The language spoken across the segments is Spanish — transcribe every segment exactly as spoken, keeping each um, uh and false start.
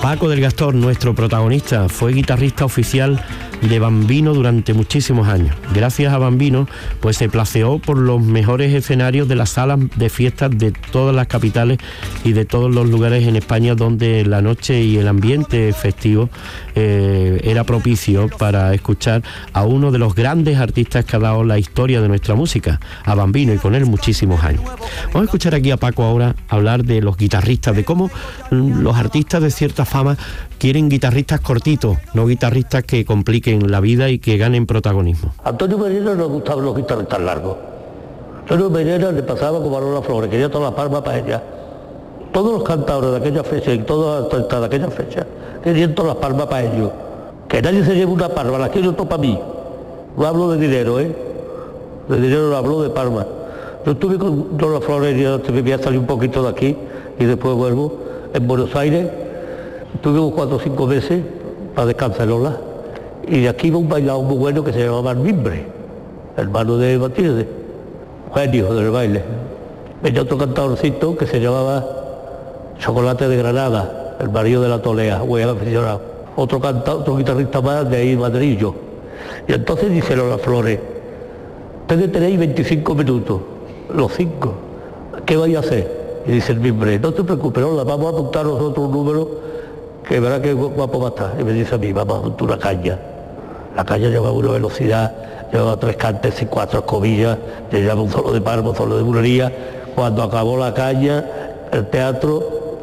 Paco del Gastor, nuestro protagonista, fue guitarrista oficial de Bambino durante muchísimos años. Gracias a Bambino, pues se placeó por los mejores escenarios de las salas de fiestas de todas las capitales y de todos los lugares en España donde la noche y el ambiente festivo eh, era propicio para escuchar a uno de los grandes artistas que ha dado la historia de nuestra música, a Bambino, y con él muchísimos años. Vamos a escuchar aquí a Paco ahora hablar de los guitarristas, de cómo los artistas de cierta fama quieren guitarristas cortitos, no guitarristas que compliquen la vida y que ganen protagonismo. A Antonio Mairena no le gustaban los guitarristas largos. A Antonio Mairena le pasaba como a Lola Flores, quería todas las palmas para ella. Todos los cantadores de aquella fecha y todos los artistas de aquella fecha querían todas las palmas para ellos. Que nadie se lleve una palma, las quiero todo para mí. No hablo de dinero, ¿eh? De dinero no hablo, de palmas. Yo estuve con Lola Flores, y me voy a salir un poquito de aquí y después vuelvo, en Buenos Aires. Estuvimos cuatro o cinco meses para descansar Lola, y de aquí iba un bailador muy bueno que se llamaba Mimbre, hermano de Matilde, genio del baile. Venía otro cantadorcito que se llamaba Chocolate de Granada, el marido de la Tolea, muy aficionado. Otro cantador, otro guitarrista más de ahí, Madrillo. Y entonces dice Lola Flores, ustedes tenéis veinticinco minutos, los cinco, ¿qué vais a hacer? Y dice el Mimbre, no te preocupes, Lola, vamos a apuntar nosotros un número que verá que guapo va a estar. Y me dice a mí, vamos a montar una caña. La caña llevaba una velocidad, llevaba tres cantes y cuatro escobillas, llevaba un solo de palmo, un solo de bulería. Cuando acabó la caña, el teatro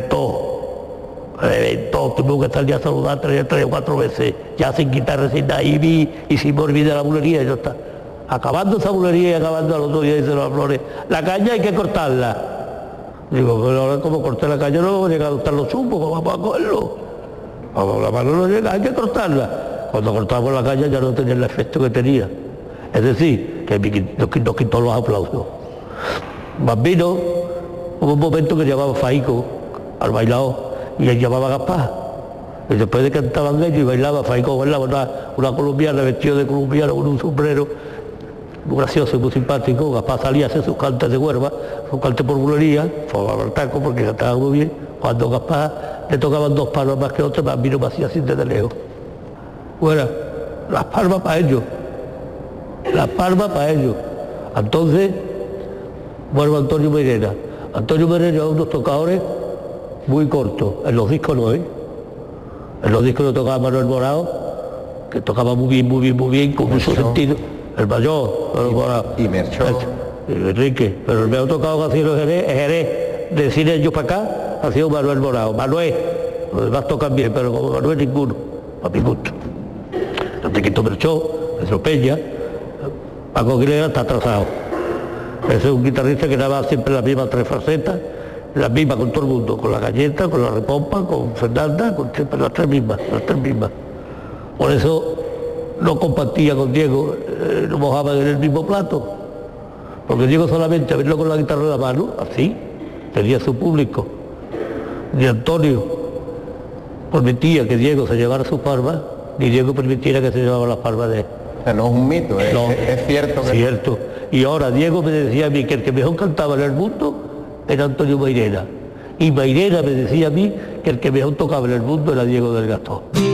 reventó, reventó, tuve que estar ya a saludar tres, tres o cuatro veces, ya sin guitarra, sin nada, y, vi, y sin me olvidé la bulería, y ya está. Acabando esa bulería y acabando al otro día, dice Lola Flores, la caña hay que cortarla. Digo, pero ahora como corté la caña no vamos a llegar a cortar los chupos, ¿cómo vamos a cogerlo? La mano no llega, hay que cortarla. Cuando cortamos la caña ya no tenía el efecto que tenía. Es decir, que nos quitó los aplausos. Bambino, hubo un momento que llamaba Faico al bailado y él llamaba Gaspar. Y después de que cantaban ellos y bailaba, Faico bailaba una, una colombiana vestida de colombiana con un sombrero, muy gracioso y muy simpático. Gaspar salía a hacer sus cantes de huerva, sus cantes por bulería, fue al taco porque cantaba muy bien. Cuando Gaspar le tocaban dos palmas más que otras, Bambino me hacía así desde lejos. Bueno, las palmas para ellos, las palmas para ellos. Entonces, vuelvo a Antonio Mairena. Antonio Mairena llevaba unos tocadores muy cortos, en los discos no, ¿eh? En los discos lo tocaba Manuel Morao, que tocaba muy bien, muy bien, muy bien, con mucho sentido. El mayor, el Morao. Y Merchó. Enrique, pero el me ha tocado que ha sido Jerez, Jerez, de cine ellos para acá, ha sido Manuel Morao. Manuel, los demás tocan bien, pero como Manuel ninguno, a mi gusto. Enriquito Merchó, Pedro Peña, Paco Aguilera está atrasado. Ese es un guitarrista que daba siempre las mismas tres facetas, las mismas con todo el mundo, con la galleta, con la repompa, con Fernanda, con siempre las tres mismas, las tres mismas. Por eso no compartía con Diego, eh, no mojaban en el mismo plato, porque Diego solamente a verlo con la guitarra en la mano, así, tenía su público. Ni Antonio permitía que Diego se llevara sus palmas, ni Diego permitiera que se llevara las palmas de él. O sea, no es un mito, es, No, es, es cierto que... Cierto. Y ahora Diego me decía a mí que el que mejor cantaba en el mundo era Antonio Mairena. Y Mairena me decía a mí que el que mejor tocaba en el mundo era Diego del Gastor.